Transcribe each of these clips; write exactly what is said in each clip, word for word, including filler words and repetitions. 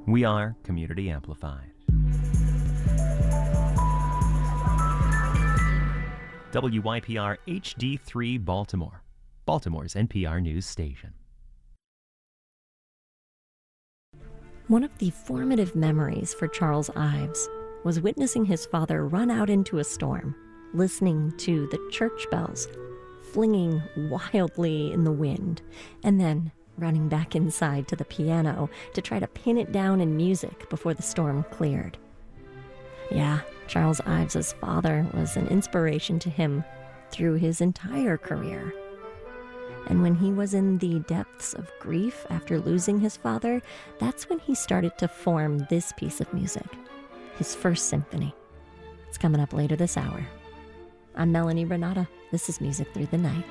We are Community Amplified. W Y P R H D three Baltimore, Baltimore's N P R news station. One of the formative memories for Charles Ives was witnessing his father run out into a storm, listening to the church bells flinging wildly in the wind, and then running back inside to the piano to try to pin it down in music before the storm cleared. Yeah, Charles Ives' father was an inspiration to him through his entire career. And when he was in the depths of grief after losing his father, that's when he started to form this piece of music, his first symphony. It's coming up later this hour. I'm Melanie Renata. This is Music Through the Night.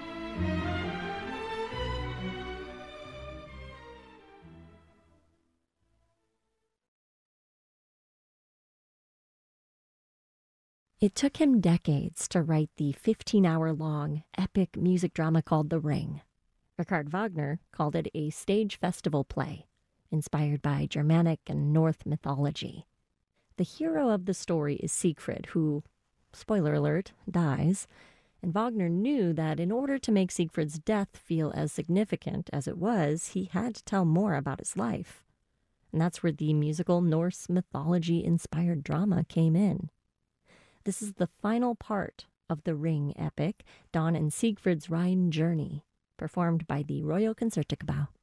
It took him decades to write the fifteen-hour-long epic music drama called The Ring. Richard Wagner called it a stage festival play, inspired by Germanic and Norse mythology. The hero of the story is Siegfried, who, spoiler alert, dies, and Wagner knew that in order to make Siegfried's death feel as significant as it was, he had to tell more about his life. And that's where the musical Norse mythology-inspired drama came in. This is the final part of the Ring epic, Don and Siegfried's Rhine Journey, performed by the Royal Concertgebouw.